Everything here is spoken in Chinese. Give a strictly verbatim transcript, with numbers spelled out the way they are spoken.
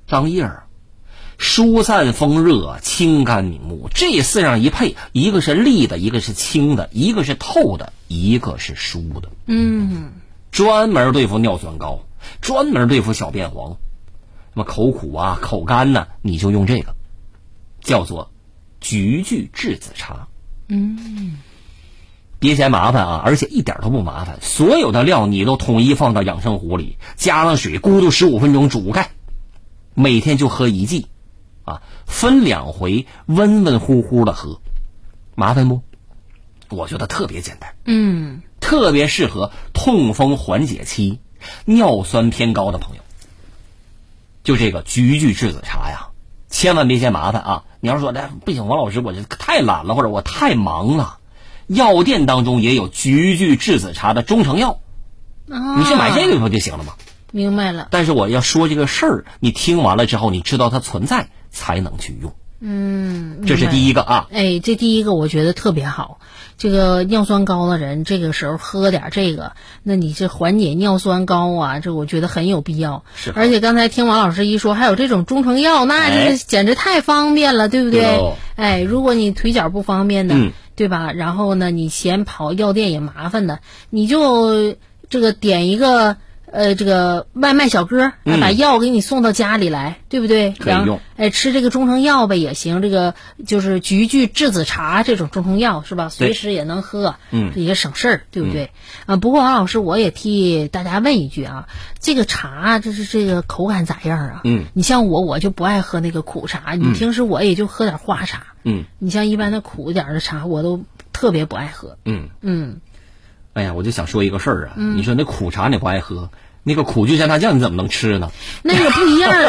当叶儿，疏散风热，清肝明目。这四样一配，一个是利的，一个是清的，一个是透的，一个是疏的。 嗯， 专门对付尿酸高，专门对付小便黄。那么口苦啊、口干呢，你就用这个，叫做菊苣栀子茶。 嗯， 别嫌麻烦啊，而且一点都不麻烦。所有的料你都统一放到养生壶里，加上水，咕嘟十五分钟煮开，每天就喝一剂，啊，分两回，温温乎乎的喝。麻烦不？我觉得特别简单。 嗯， 特别适合痛风缓解期、尿酸偏高的朋友。就这个菊苣栀子茶呀，千万别嫌麻烦啊！你要是说哎不行，王老师我这太懒了，或者我太忙了，药店当中也有菊苣栀子茶的中成药， 啊、 你去买这个不就行了吗？ 明白了。 但是我要说这个事儿，你听完了之后，你知道它存在，才能去用。 嗯， 这是第一个啊。 哎，这第一个我觉得特别好。这个尿酸高的人，这个时候喝点这个，那你这缓解尿酸高啊，这我觉得很有必要。 是。 而且刚才听王老师一说，还有这种中成药，那这简直太方便了，哎、对不对？ 对哎，如果你腿脚不方便的， 嗯、 对吧？然后呢，你嫌跑药店也麻烦的，你就这个点一个。呃，这个外卖小哥， 嗯、 把药给你送到家里来，对不对？ 可以用。 哎，吃这个中成药呗也行，这个就是菊苣栀子茶这种中成药是吧？随时也能喝， 嗯， 也省事儿，对不对？嗯、啊，不过王老师，我也替大家问一句啊，这个茶这是这个口感咋样啊？ 嗯， 你像我，我就不爱喝那个苦茶，你平时我也就喝点花茶。 嗯， 你像一般的苦一点的茶，我都特别不爱喝。 嗯嗯。 哎呀，我就想说一个事儿啊，嗯、你说那苦茶你不爱喝，那个苦菊香茶酱你怎么能吃呢？ 那个不一样。